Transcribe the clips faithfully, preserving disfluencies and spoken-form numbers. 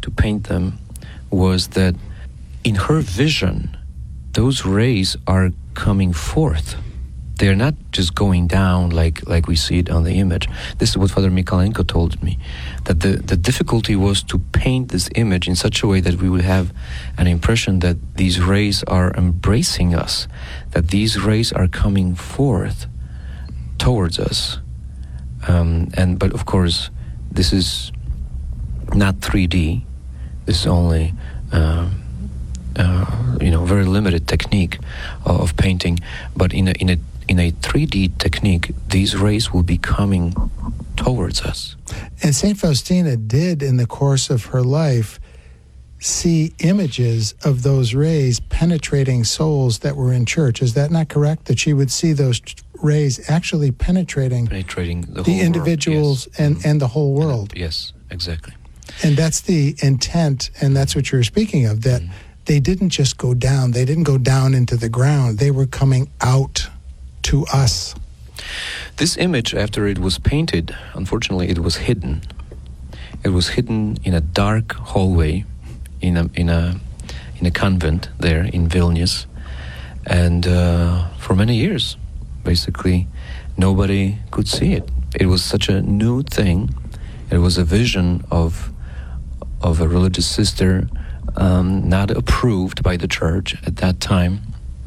to paint them was that in her vision, those rays are coming forth. They're not just going down like, like we see it on the image. This is what Father Mikalenko told me, that the, the difficulty was to paint this image in such a way that we would have an impression that these rays are embracing us, that these rays are coming forth towards us. Um, and but of course, this is not three D. This is only uh, uh, you know very limited technique of painting. But in a in a in a three D technique, these rays will be coming towards us. And Saint Faustina did, in the course of her life, see images of those rays penetrating souls that were in church. Is that not correct? That she would see those rays actually penetrating, penetrating the, the whole individuals world, yes. and, mm-hmm. and the whole world. And, yes, exactly. And that's the intent, and that's what you're speaking of, that mm-hmm. they didn't just go down. They didn't go down into the ground. They were coming out to us. This image, after it was painted, unfortunately, it was hidden. It was hidden in a dark hallway in a in a in a convent there in Vilnius, and uh, for many years, basically, nobody could see it. It was such a new thing. It was a vision of of a religious sister, um, not approved by the church at that time,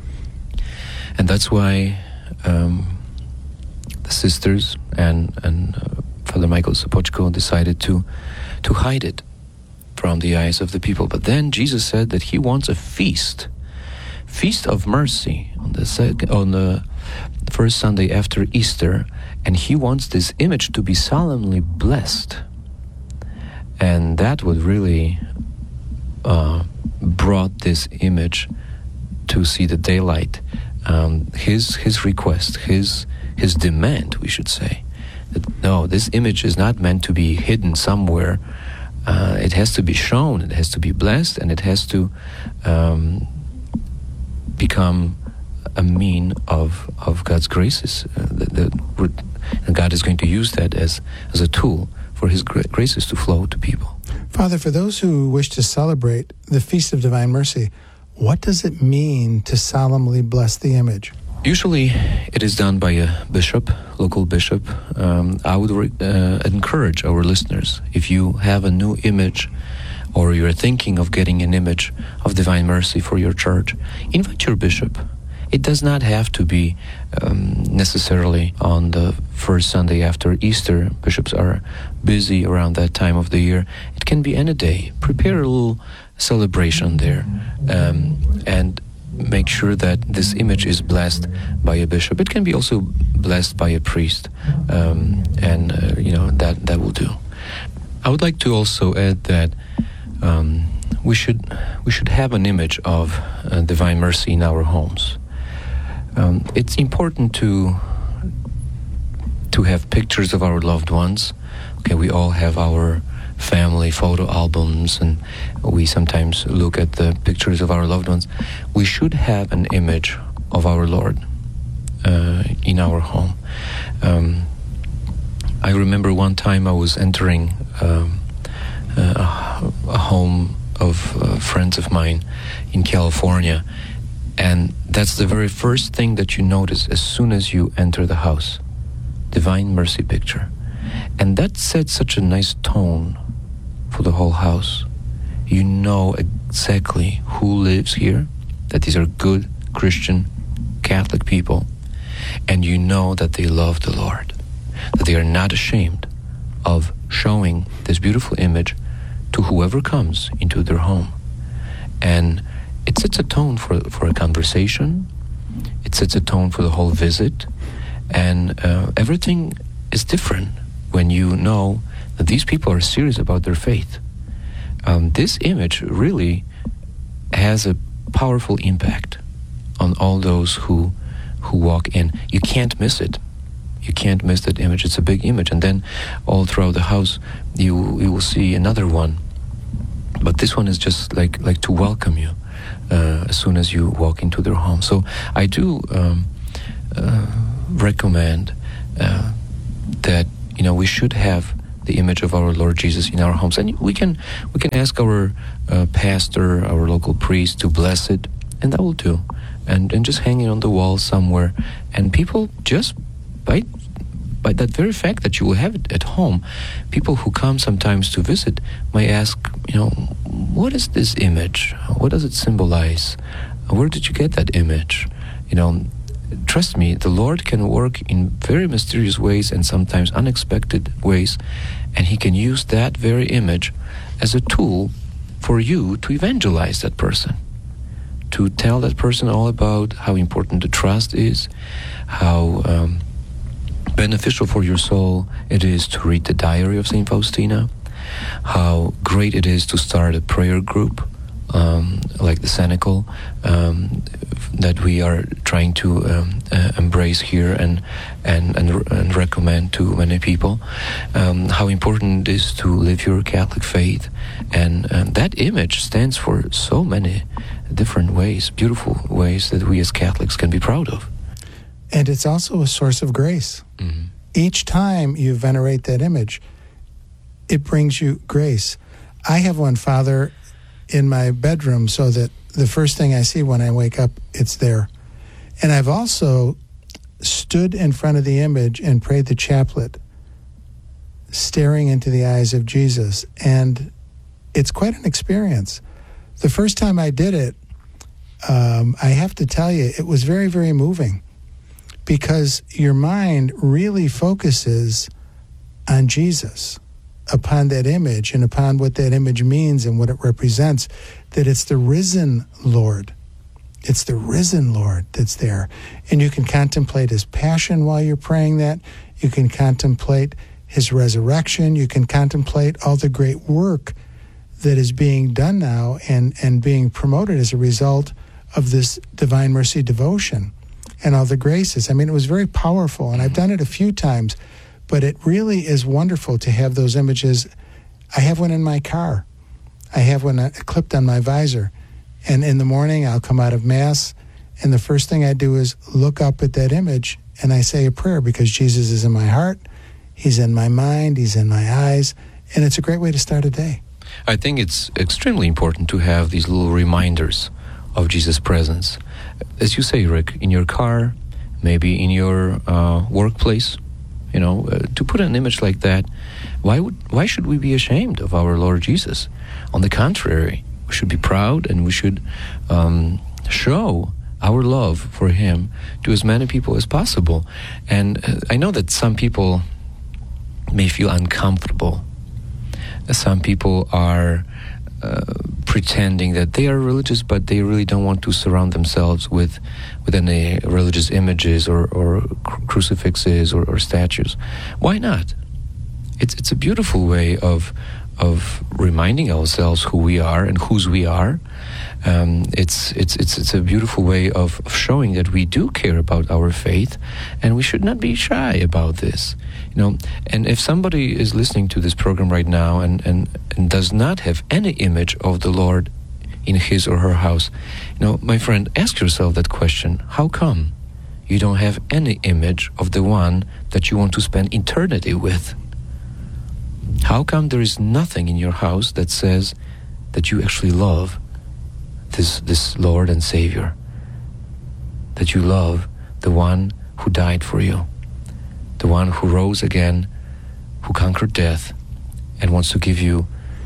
and that's why um, the sisters and and uh, Father Michael Sopoćko decided to to hide it from the eyes of the people. But then Jesus said that he wants a feast, feast of mercy on the sec- on the first Sunday after Easter, and he wants this image to be solemnly blessed. And that would really uh, brought this image to see the daylight. Um, his his request, his his demand, we should say, that no, this image is not meant to be hidden somewhere. Uh, it has to be shown, it has to be blessed, and it has to um, become a mean of of God's graces. Uh, that, that and God is going to use that as as a tool for His gra- graces to flow to people. Father, for those who wish to celebrate the Feast of Divine Mercy, what does it mean to solemnly bless the image? Usually it is done by a bishop, local bishop. Um, I would re- uh, encourage our listeners, if you have a new image or you're thinking of getting an image of Divine Mercy for your church, invite your bishop. It does not have to be um, necessarily on the first Sunday after Easter. Bishops are busy around that time of the year. It can be any day. Prepare a little celebration there um, and make sure that this image is blessed by a bishop. It can be also blessed by a priest, um, and uh, you know that that will do. I would like to also add that um, we should we should have an image of uh, Divine Mercy in our homes. Um, it's important to to have pictures of our loved ones. Okay, we all have our family photo albums, and we sometimes look at the pictures of our loved ones. We should have an image of our Lord uh, in our home. Um, I remember one time I was entering um, a, a home of uh, friends of mine in California, and that's the very first thing that you notice as soon as you enter the house. Divine Mercy picture. And that sets such a nice tone for the whole house. You know exactly who lives here, that these are good Christian Catholic people, and you know that they love the Lord, that they are not ashamed of showing this beautiful image to whoever comes into their home. And it sets a tone for, for a conversation, it sets a tone for the whole visit, and uh, everything is different when you know that these people are serious about their faith. Um, this image really has a powerful impact on all those who who walk in. You can't miss it. You can't miss that image. It's a big image. And then all throughout the house, you you will see another one. But this one is just like, like to welcome you uh, as soon as you walk into their home. So I do um, uh, recommend uh, that, you know, we should have the image of our Lord Jesus in our homes. And we can we can ask our uh, pastor, our local priest, to bless it, and that will do. And and just hang it on the wall somewhere. And people just by by that very fact that you will have it at home, people who come sometimes to visit may ask, you know, what is this image? What does it symbolize? Where did you get that image? You know, trust me, the Lord can work in very mysterious ways and sometimes unexpected ways, and He can use that very image as a tool for you to evangelize that person, to tell that person all about how important the trust is, how um, beneficial for your soul it is to read the diary of Saint Faustina, how great it is to start a prayer group um, like the Cenacle um, that we are trying to um, uh, embrace here and and, and and recommend to many people, um, how important it is to live your Catholic faith, and, and that image stands for so many different ways, beautiful ways that we as Catholics can be proud of. And it's also a source of grace. Mm-hmm. Each time you venerate that image, it brings you grace. I have one, Father, in my bedroom so that the first thing I see when I wake up, it's there. And I've also stood in front of the image and prayed the chaplet, staring into the eyes of Jesus. And it's quite an experience. The first time I did it, um, I have to tell you, it was very, very moving, because your mind really focuses on Jesus, upon that image and upon what that image means and what it represents, that it's the risen Lord. It's the risen Lord that's there. And you can contemplate His passion while you're praying that. You can contemplate His resurrection. You can contemplate all the great work that is being done now and, and being promoted as a result of this Divine Mercy devotion and all the graces. I mean, it was very powerful, and I've done it a few times, but it really is wonderful to have those images. I have one in my car. I have one uh, clipped on my visor. And in the morning, I'll come out of Mass, and the first thing I do is look up at that image, and I say a prayer, because Jesus is in my heart, He's in my mind, He's in my eyes, and it's a great way to start a day. I think it's extremely important to have these little reminders of Jesus' presence. As you say, Rick, in your car, maybe in your uh, workplace, you know, uh, to put an image like that, why would why should we be ashamed of our Lord Jesus? On the contrary, we should be proud, and we should um, show our love for Him to as many people as possible. And uh, I know that some people may feel uncomfortable. Some people are uh, pretending that they are religious, but they really don't want to surround themselves with with any religious images or, or cru- crucifixes or, or statues. Why not? It's it's a beautiful way of of reminding ourselves who we are and whose we are. Um, it's it's it's it's a beautiful way of, of showing that we do care about our faith, and we should not be shy about this. You know, and if somebody is listening to this program right now and, and, and does not have any image of the Lord in his or her house, you know, my friend, ask yourself that question. How come you don't have any image of the one that you want to spend eternity with? How come there is nothing in your house that says that you actually love this this Lord and Savior, that you love the one who died for you, the one who rose again, who conquered death, and wants to give you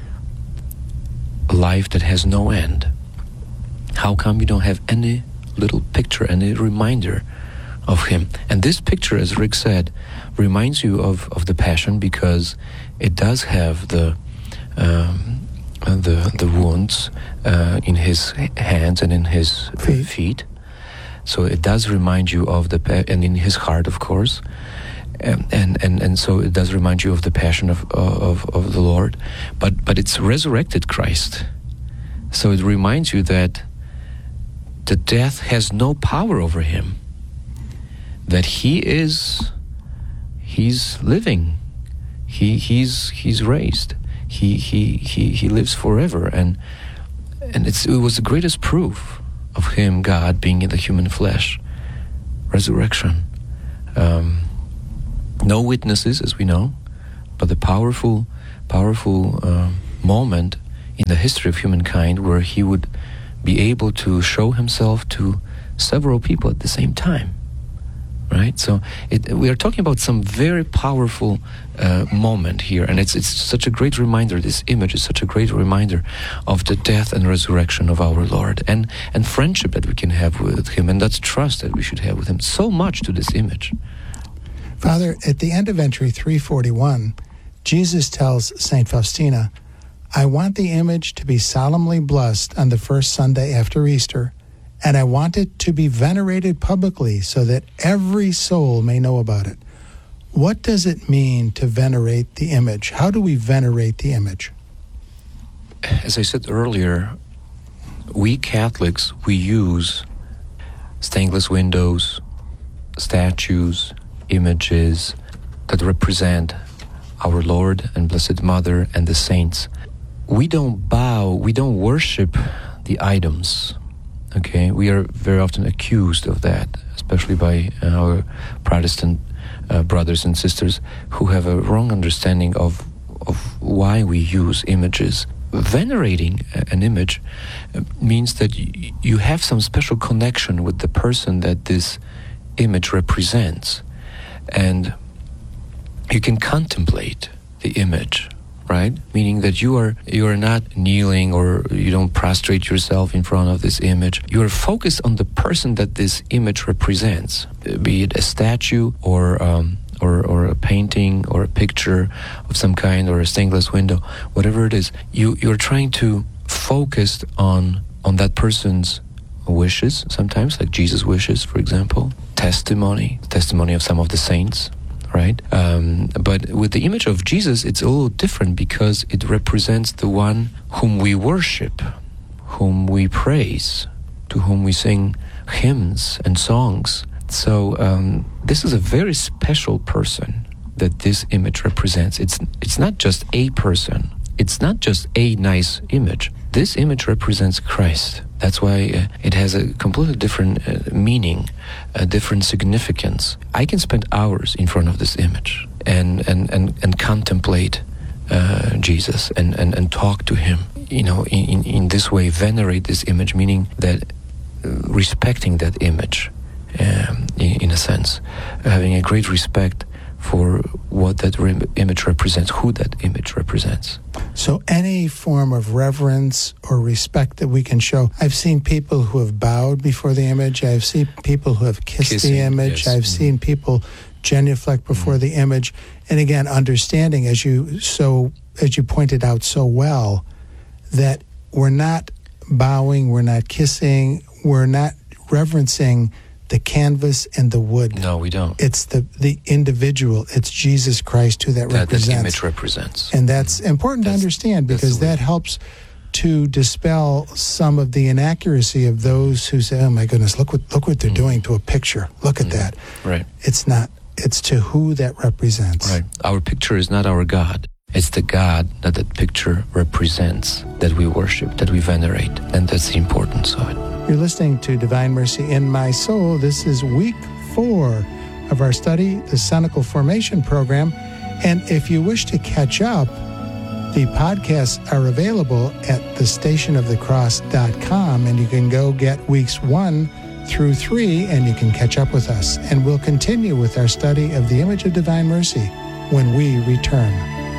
a life that has no end? How come you don't have any little picture, any reminder of Him? And this picture, as Rick said, reminds you of, of the Passion, because it does have the um, the the wounds uh, in His hands and in His feet. feet. So it does remind you of the pa- and in His heart, of course. Um, and, and and so it does remind you of the passion of of of the Lord, but but it's resurrected Christ. So it reminds you that the death has no power over Him. That He is, He's living, He He's He's raised, He He He He lives forever, and and it's it was the greatest proof of Him, God, being in the human flesh, resurrection. Um, No witnesses, as we know, but a powerful, powerful uh, moment in the history of humankind where he would be able to show himself to several people at the same time. Right, so it, we are talking about some very powerful uh, moment here, and it's it's such a great reminder. This image is such a great reminder of the death and resurrection of our Lord, and and friendship that we can have with Him, and that's trust that we should have with Him. So much to this image. Father, at the end of entry three forty-one, Jesus tells Saint Faustina, "I want the image to be solemnly blessed on the first Sunday after Easter, and I want it to be venerated publicly so that every soul may know about it." What does it mean to venerate the image? How do we venerate the image? As I said earlier, we Catholics, we use stained glass windows, statues, images that represent our Lord and Blessed Mother and the saints. We don't bow, we don't worship the items. Okay, we are very often accused of that, especially by uh, our Protestant uh, brothers and sisters who have a wrong understanding of of why we use images. Venerating an image means that y- you have some special connection with the person that this image represents, and you can contemplate the image. Right? Meaning that you are you are not kneeling or you don't prostrate yourself in front of this image. You are focused on the person that this image represents, be it a statue or um, or or a painting or a picture of some kind or a stained glass window, whatever it is. You you're trying to focus on on that person's wishes, sometimes like Jesus' wishes, for example, testimony, testimony of some of the saints. Right, um, but with the image of Jesus, it's a little different because it represents the one whom we worship, whom we praise, to whom we sing hymns and songs. So um, this is a very special person that this image represents. It's it's not just a person. It's not just a nice image. This image represents Christ. That's why uh, it has a completely different uh, meaning, a different significance. I can spend hours in front of this image and and, and, and contemplate uh, Jesus and, and, and talk to Him. You know, in, in this way, venerate this image, meaning that uh, respecting that image, um, in, in a sense, having a great respect for what that re- image represents, who that image represents. So any form of reverence or respect that we can show. I've seen people who have bowed before the image. I've seen people who have kissed Kissing, the image. yes. I've Mm. seen people genuflect before mm. the image. And again, understanding, as you so as you pointed out so well, that we're not bowing, we're not kissing, we're not reverencing the canvas and the wood. No, we don't. It's the, the individual. It's Jesus Christ who that, that represents. That image represents. And that's important that's, to understand because that helps to dispel some of the inaccuracy of those who say, "Oh my goodness, look what look what they're mm. doing to a picture. Look at mm. that." Right. It's not. It's to who that represents. Right. Our picture is not our God. It's the God that that picture represents, that we worship, that we venerate, and that's the importance of it. You're listening to Divine Mercy in My Soul. This is week four of our study, the Cenacle Formation Program. And if you wish to catch up, the podcasts are available at the station of the cross dot com, and you can go get weeks one through three, and you can catch up with us. And we'll continue with our study of the image of Divine Mercy when we return.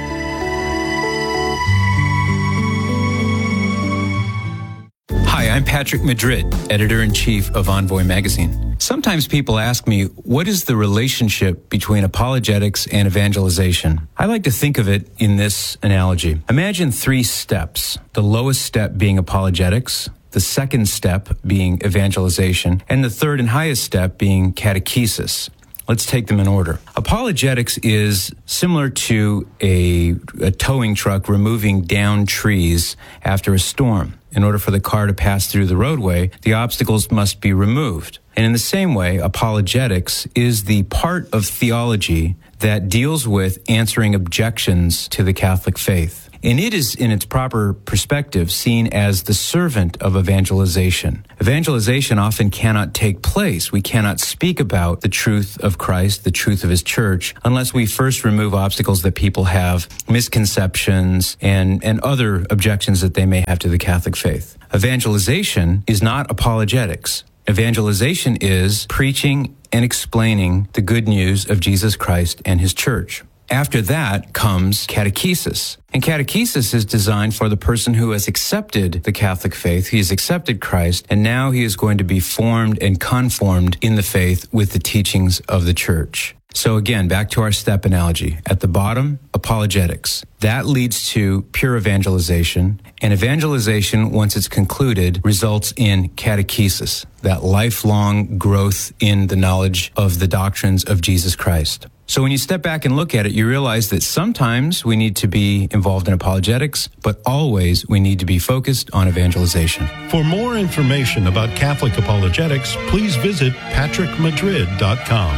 Hi, I'm Patrick Madrid, editor-in-chief of Envoy magazine. Sometimes people ask me, what is the relationship between apologetics and evangelization? I like to think of it in this analogy. Imagine three steps, the lowest step being apologetics, the second step being evangelization, and the third and highest step being catechesis. Let's take them in order. Apologetics is similar to a, a towing truck removing downed trees after a storm. In order for the car to pass through the roadway, the obstacles must be removed. And in the same way, apologetics is the part of theology that deals with answering objections to the Catholic faith. And it is, in its proper perspective, seen as the servant of evangelization. Evangelization often cannot take place. We cannot speak about the truth of Christ, the truth of his church, unless we first remove obstacles that people have, misconceptions, and, and other objections that they may have to the Catholic faith. Evangelization is not apologetics. Evangelization is preaching and explaining the good news of Jesus Christ and his church. After that comes catechesis. And catechesis is designed for the person who has accepted the Catholic faith. He has accepted Christ, and now he is going to be formed and conformed in the faith with the teachings of the church. So again, back to our step analogy. At the bottom, apologetics. That leads to pure evangelization. And evangelization, once it's concluded, results in catechesis, that lifelong growth in the knowledge of the doctrines of Jesus Christ. So when you step back and look at it, you realize that sometimes we need to be involved in apologetics, but always we need to be focused on evangelization. For more information about Catholic apologetics, please visit patrick madrid dot com.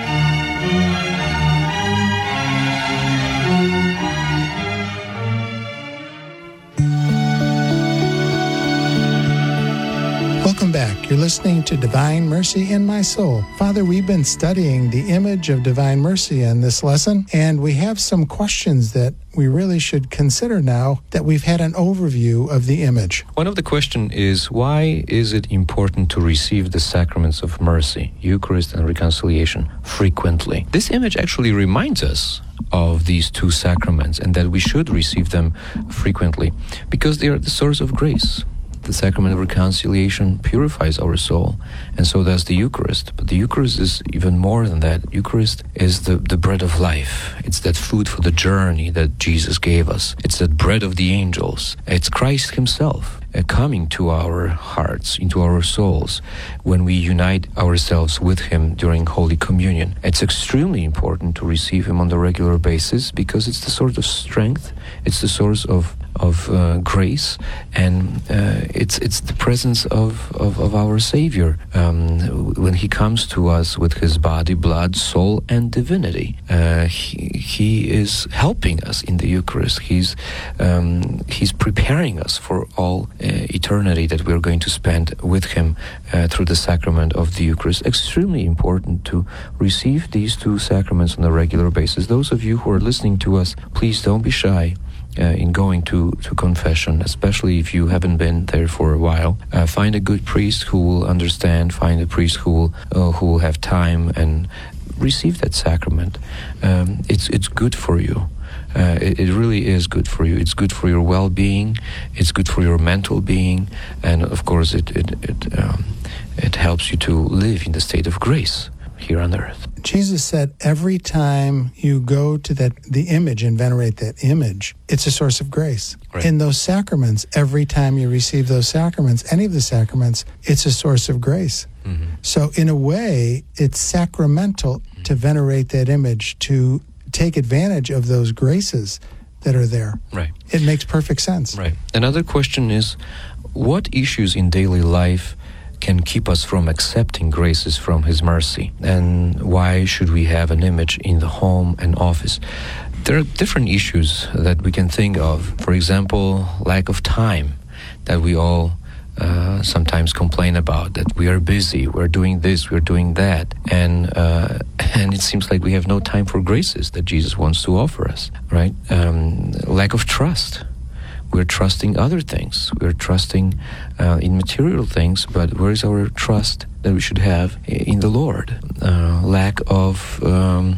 Welcome back. You're listening to Divine Mercy in My Soul. Father, we've been studying the image of Divine Mercy in this lesson, and we have some questions that we really should consider now that we've had an overview of the image. One of the questions is, why is it important to receive the sacraments of mercy, Eucharist and reconciliation, frequently? This image actually reminds us of these two sacraments and that we should receive them frequently because they are the source of grace. The sacrament of reconciliation purifies our soul, and so does the Eucharist. But the Eucharist is even more than that. Eucharist is the, the bread of life. It's that food for the journey that Jesus gave us. It's that bread of the angels. It's Christ himself uh, coming to our hearts, into our souls, when we unite ourselves with him during Holy Communion. It's extremely important to receive him on a regular basis because it's the source of strength. It's the source of of uh, grace, and uh, it's it's the presence of, of, of our Savior um, when he comes to us with his body, blood, soul, and divinity. Uh, he, he is helping us in the Eucharist. He's um, he's preparing us for all uh, eternity that we're going to spend with him uh, through the sacrament of the Eucharist. Extremely important to receive these two sacraments on a regular basis. Those of you who are listening to us, please don't be shy Uh, in going to, to confession, especially if you haven't been there for a while. Uh, find a good priest who will understand, find a priest who will, uh, who will have time and receive that sacrament. Um, it's, it's good for you. Uh, it, it really is good for you. It's good for your well-being. It's good for your mental being. And of course, it, it, it, um, it helps you to live in the state of grace here on earth. Jesus said every time you go to that the image and venerate that image, it's a source of grace. Right. In those sacraments, every time you receive those sacraments, any of the sacraments, it's a source of grace. Mm-hmm. So in a way, it's sacramental mm-hmm. to venerate that image, to take advantage of those graces that are there. Right. It makes perfect sense. Right. Another question is, what issues in daily life can keep us from accepting graces from his mercy? And why should we have an image in the home and office? There are different issues that we can think of. For example, lack of time that we all uh, sometimes complain about, that we are busy, we're doing this, we're doing that. And uh, and it seems like we have no time for graces that Jesus wants to offer us, right? Um, lack of trust. We're trusting other things. We're trusting uh, in material things, but where is our trust that we should have in the Lord? Uh, lack of um,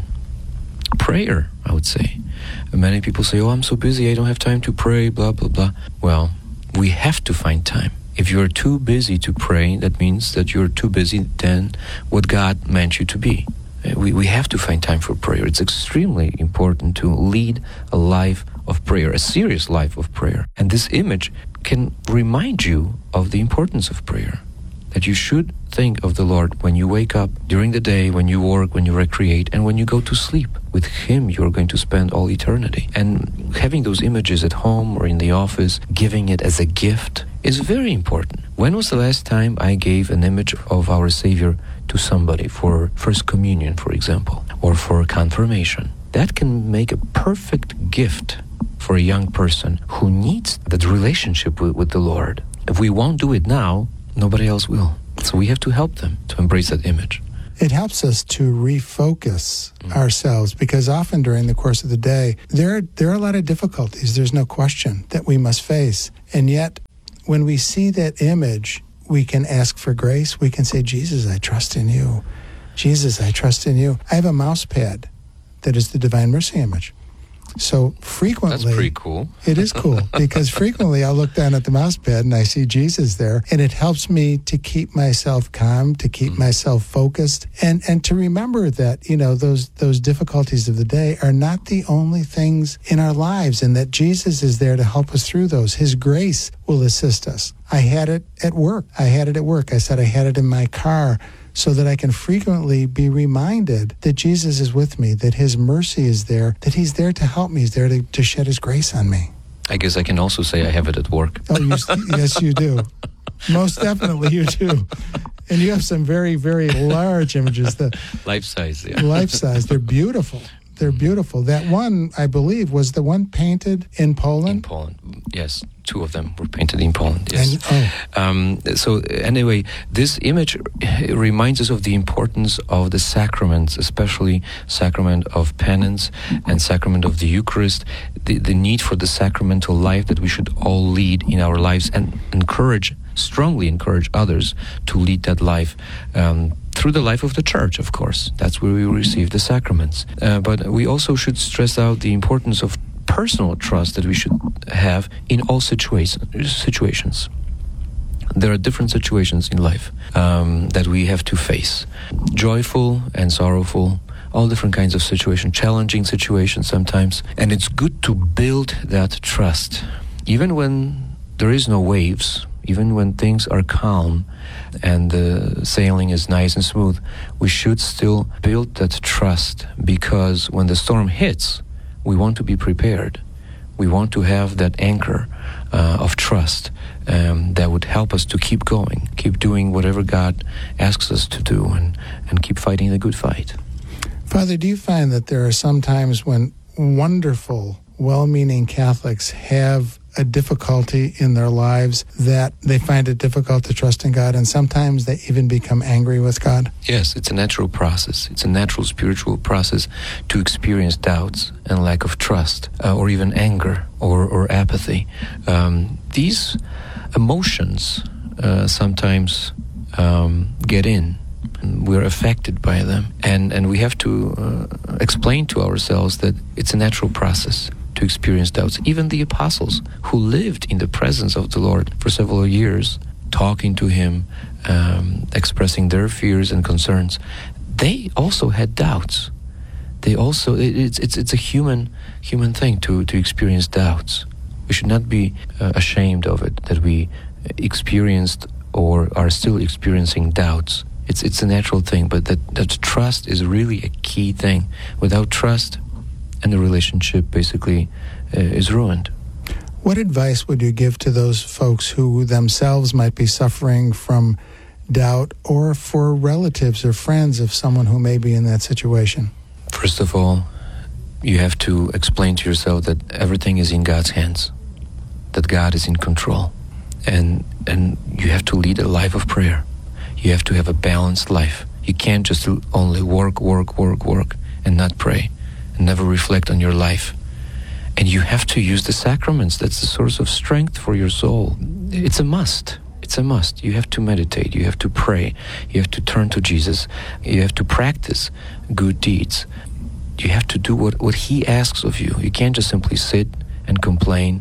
prayer, I would say. Many people say, oh, I'm so busy, I don't have time to pray, blah, blah, blah. Well, we have to find time. If you're too busy to pray, that means that you're too busy than what God meant you to be. We, we have to find time for prayer. It's extremely important to lead a life of prayer, a serious life of prayer. And this image can remind you of the importance of prayer, that you should think of the Lord when you wake up, during the day, when you work, when you recreate, and when you go to sleep. With him, you're going to spend all eternity. And having those images at home or in the office, giving it as a gift, is very important. When was the last time I gave an image of our Savior to somebody for First Communion, for example, or for confirmation? That can make a perfect gift for a young person who needs that relationship with, with the Lord. If we won't do it now, nobody else will. So we have to help them to embrace that image. It helps us to refocus mm. ourselves, because often during the course of the day, there, there are a lot of difficulties, there's no question, that we must face. And yet, when we see that image, we can ask for grace. We can say, Jesus, I trust in you. Jesus, I trust in you. I have a mouse pad that is the Divine Mercy image. So frequently... That's pretty cool. It is cool, because frequently I'll look down at the mouse pad and I see Jesus there, and it helps me to keep myself calm, to keep mm. myself focused, and, and to remember that, you know, those, those difficulties of the day are not the only things in our lives, and that Jesus is there to help us through those. His grace will assist us. I had it at work. I had it at work. I said I had it in my car, so that I can frequently be reminded that Jesus is with me, that His mercy is there, that He's there to help me, He's there to, to shed His grace on me. I guess I can also say I have it at work. Oh, you, yes, you do. Most definitely you do. And you have some very, very large images. That life-size, yeah. Life-size. They're beautiful. They're beautiful. That one, I believe, was the one painted in Poland? In Poland, yes. Two of them were painted in Poland, yes. And, oh. um, so anyway, this image reminds us of the importance of the sacraments, especially sacrament of penance and sacrament of the Eucharist, the, the need for the sacramental life that we should all lead in our lives, and encourage, strongly encourage others to lead that life um, through the life of the Church, of course. That's where we receive the sacraments. Uh, but we also should stress out the importance of personal trust that we should have in all situa- situations. There are different situations in life um, that we have to face. Joyful and sorrowful, all different kinds of situations, challenging situations sometimes. And it's good to build that trust. Even when there is no waves, even when things are calm and the sailing is nice and smooth, we should still build that trust, because when the storm hits, we want to be prepared. We want to have that anchor uh, of trust um, that would help us to keep going, keep doing whatever God asks us to do, and, and keep fighting the good fight. Father, do you find that there are some times when wonderful, well-meaning Catholics have a difficulty in their lives, that they find it difficult to trust in God, and sometimes they even become angry with God? Yes, it's a natural process. It's a natural spiritual process to experience doubts and lack of trust, uh, or even anger or, or apathy. Um, these emotions uh, sometimes um, get in. We're affected by them, and, and we have to uh, explain to ourselves that it's a natural process to experience doubts. Even the apostles who lived in the presence of the Lord for several years, talking to Him, um, expressing their fears and concerns, they also had doubts. They also, it, it's it's it's a human human thing to, to experience doubts. We should not be uh, ashamed of it, that we experienced or are still experiencing doubts. It's it's a natural thing, but that, that trust is really a key thing. Without trust, and the relationship basically uh, is ruined. What advice would you give to those folks who themselves might be suffering from doubt, or for relatives or friends of someone who may be in that situation? First of all, you have to explain to yourself that everything is in God's hands, that God is in control, and and you have to lead a life of prayer. You have to have a balanced life. You can't just only work, work, work, work, and not pray, and never reflect on your life. And you have to use the sacraments. That's the source of strength for your soul. It's a must. It's a must. You have to meditate. You have to pray. You have to turn to Jesus. You have to practice good deeds. You have to do what, what He asks of you. You can't just simply sit and complain,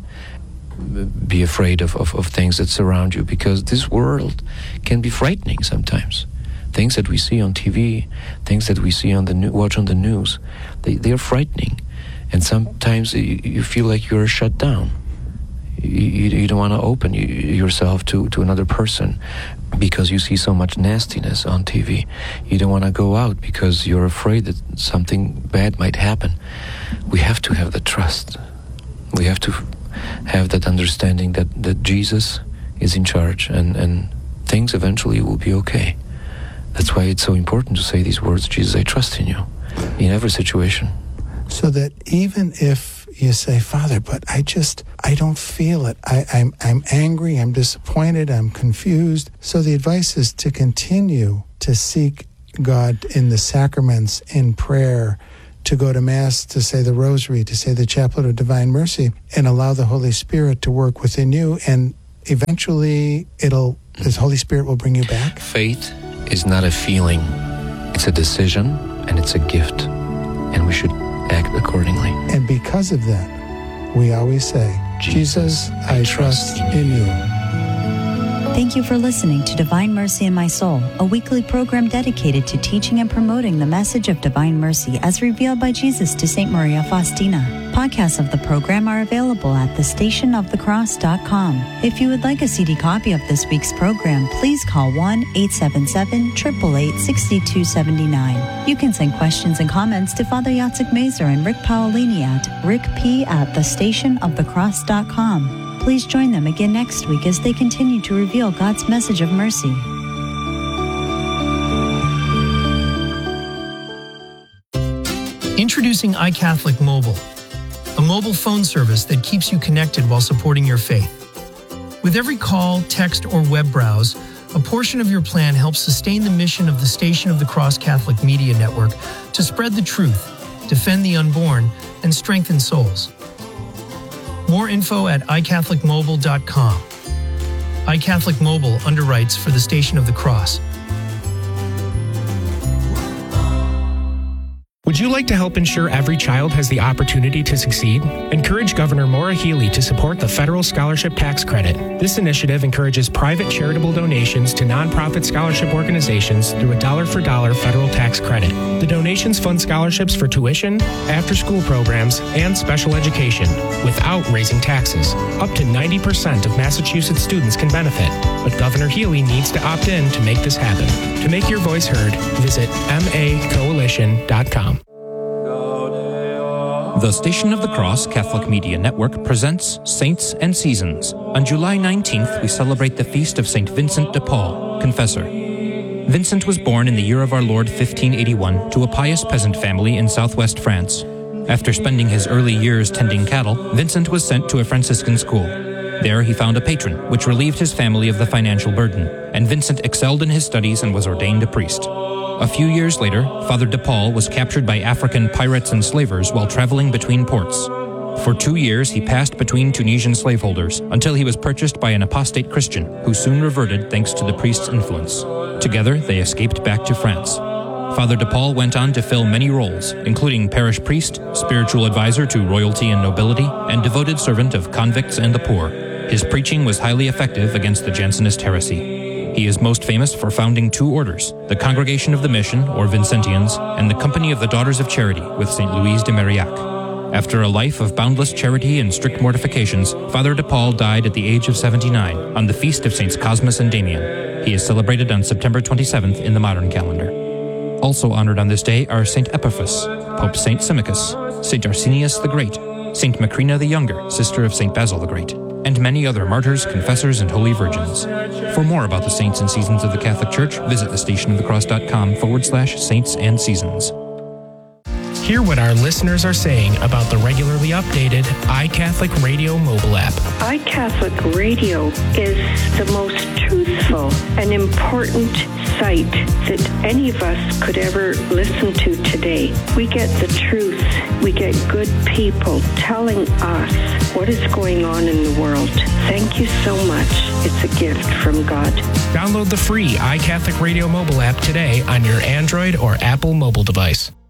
be afraid of, of, of things that surround you, because this world can be frightening sometimes. Things that we see on T V, things that we see on the new, watch on the news, they, they are frightening. And sometimes you, you feel like you're shut down. You, you, you don't want to open you, yourself to, to another person because you see so much nastiness on T V. You don't want to go out because you're afraid that something bad might happen. We have to have the trust. We have to have that understanding that, that Jesus is in charge, and, and things eventually will be okay. That's why it's so important to say these words, Jesus, I trust in you, in every situation. So that even if you say, Father, but I just, I don't feel it. I, I'm, I'm angry, I'm disappointed, I'm confused. So the advice is to continue to seek God in the sacraments, in prayer, to go to Mass, to say the Rosary, to say the Chaplet of Divine Mercy, and allow the Holy Spirit to work within you. And eventually, it'll, the Holy Spirit will bring you back. Faith is not a feeling. It's a decision, and it's a gift. And we should act accordingly. And because of that, we always say, Jesus, I, I trust in you. Thank you for listening to Divine Mercy in My Soul, a weekly program dedicated to teaching and promoting the message of divine mercy as revealed by Jesus to Saint Maria Faustina. Podcasts of the program are available at the station of the cross dot com. If you would like a C D copy of this week's program, please call one eight seven seven, eight eight eight, six two seven nine. You can send questions and comments to Father Jacek Mazer and Rick Paolini at rickp at the station of the cross dot com. Please join them again next week as they continue to reveal God's message of mercy. Introducing iCatholic Mobile, a mobile phone service that keeps you connected while supporting your faith. With every call, text, or web browse, a portion of your plan helps sustain the mission of the Station of the Cross Catholic Media Network to spread the truth, defend the unborn, and strengthen souls. More info at i catholic mobile dot com. iCatholic Mobile underwrites for the Station of the Cross. Would you like to help ensure every child has the opportunity to succeed? Encourage Governor Maura Healey to support the Federal Scholarship Tax Credit. This initiative encourages private charitable donations to nonprofit scholarship organizations through a dollar-for-dollar federal tax credit. The donations fund scholarships for tuition, after-school programs, and special education without raising taxes. Up to ninety percent of Massachusetts students can benefit, but Governor Healey needs to opt in to make this happen. To make your voice heard, visit m a coalition dot com. The Station of the Cross Catholic Media Network presents Saints and Seasons. On July nineteenth, we celebrate the feast of Saint Vincent de Paul, Confessor. Vincent was born in the year of our Lord fifteen eighty-one to a pious peasant family in southwest France. After spending his early years tending cattle, Vincent was sent to a Franciscan school. There he found a patron, which relieved his family of the financial burden, and Vincent excelled in his studies and was ordained a priest. A few years later, Father de Paul was captured by African pirates and slavers while traveling between ports. For two years, he passed between Tunisian slaveholders until he was purchased by an apostate Christian, who soon reverted thanks to the priest's influence. Together, they escaped back to France. Father de Paul went on to fill many roles, including parish priest, spiritual advisor to royalty and nobility, and devoted servant of convicts and the poor. His preaching was highly effective against the Jansenist heresy. He is most famous for founding two orders, the Congregation of the Mission, or Vincentians, and the Company of the Daughters of Charity with Saint Louise de Marillac. After a life of boundless charity and strict mortifications, Father de Paul died at the age of seventy-nine on the feast of Saints Cosmas and Damian. He is celebrated on September twenty-seventh in the modern calendar. Also honored on this day are Saint Epiphas, Pope Saint Symmachus, Saint Arsenius the Great, Saint Macrina the Younger, sister of Saint Basil the Great, and many other martyrs, confessors, and holy virgins. For more about the saints and seasons of the Catholic Church, visit the station of the cross dot com forward slash saints and seasons. Hear what our listeners are saying about the regularly updated iCatholic Radio mobile app. iCatholic Radio is the most truthful and important site that any of us could ever listen to today. We get the truth. We get good people telling us what is going on in the world. Thank you so much. It's a gift from God. Download the free iCatholic Radio mobile app today on your Android or Apple mobile device.